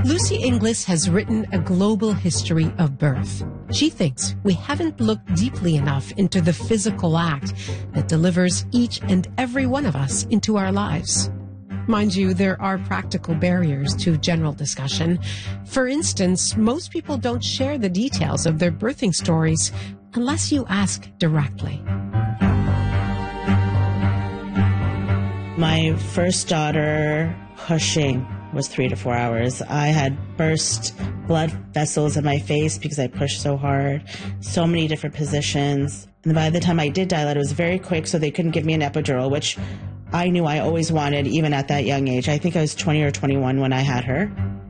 Lucy Inglis has written a global history of birth. She thinks we haven't looked deeply enough into the physical act that delivers each and every one of us into our lives. Mind you, there are practical barriers to general discussion. For instance, most people don't share the details of their birthing stories unless you ask directly. My first daughter, pushing, was 3 to 4 hours. I had burst blood vessels in my face because I pushed so hard, so many different positions. And by the time I did dilate, it was very quick, so they couldn't give me an epidural, which I knew I always wanted, even at that young age. I think I was 20 or 21 when I had her.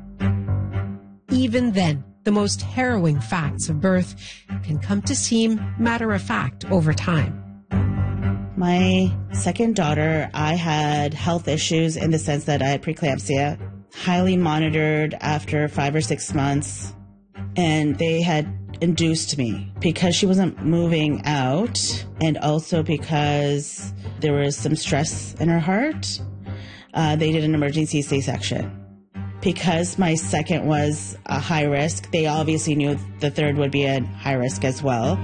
Even then, the most harrowing facts of birth can come to seem matter-of-fact over time. My second daughter, I had health issues in the sense that I had preeclampsia, highly monitored after 5 or 6 months, and they had induced me because she wasn't moving out and also because there was some stress in her heart. They did an emergency C-section. Because my second was a high risk, they obviously knew the third would be a high risk as well.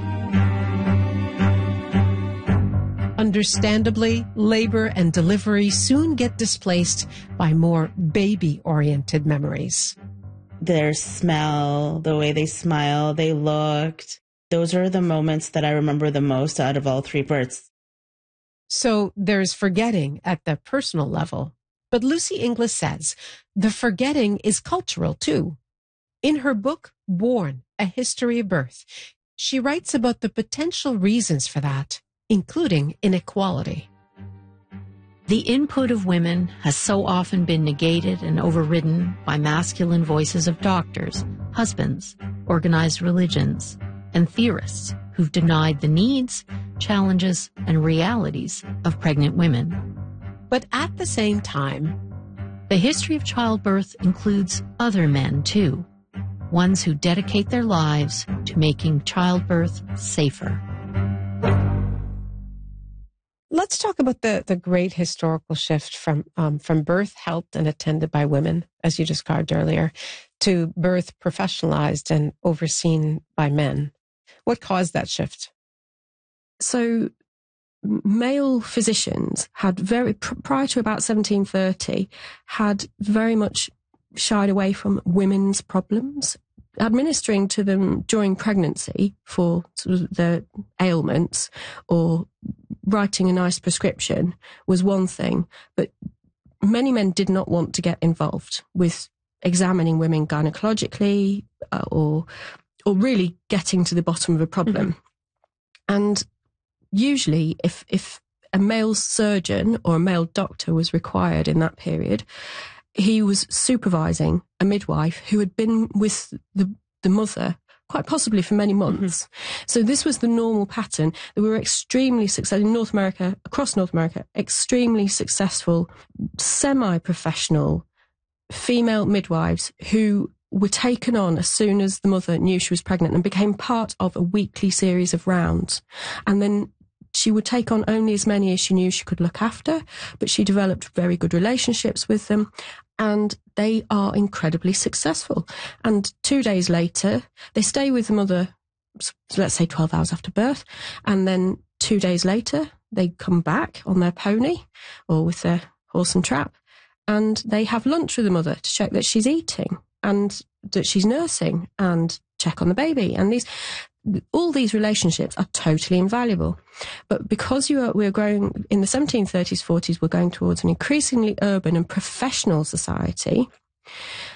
Understandably, labor and delivery soon get displaced by more baby-oriented memories. Their smell, the way they smile, they looked, those are the moments that I remember the most out of all 3 births. So there's forgetting at the personal level. But Lucy Inglis says the forgetting is cultural too. In her book, Born, A History of Birth, she writes about the potential reasons for that, including inequality. The input of women has so often been negated and overridden by masculine voices of doctors, husbands, organized religions, and theorists who've denied the needs, challenges, and realities of pregnant women. But at the same time, the history of childbirth includes other men, too, ones who dedicate their lives to making childbirth safer. Let's talk about the great historical shift from birth helped and attended by women, as you described earlier, to birth professionalized and overseen by men. What caused that shift? So male physicians had prior to about 1730, had very much shied away from women's problems. Administering to them during pregnancy for sort of their ailments or writing a nice prescription was one thing, but many men did not want to get involved with examining women gynecologically or really getting to the bottom of a problem. Mm-hmm. And usually if a male surgeon or a male doctor was required in that period, he was supervising a midwife who had been with the mother quite possibly for many months. Mm-hmm. So this was the normal pattern. There were extremely successful in North America, across North America, extremely successful, semi-professional female midwives who were taken on as soon as the mother knew she was pregnant and became part of a weekly series of rounds. And then she would take on only as many as she knew she could look after, but she developed very good relationships with them, and they are incredibly successful. And 2 days later, they stay with the mother, let's say 12 hours after birth, and then 2 days later, they come back on their pony or with their horse and trap, and they have lunch with the mother to check that she's eating and that she's nursing and check on the baby. And all these relationships are totally invaluable. But because we're growing in the 1730s, 40s, we're going towards an increasingly urban and professional society.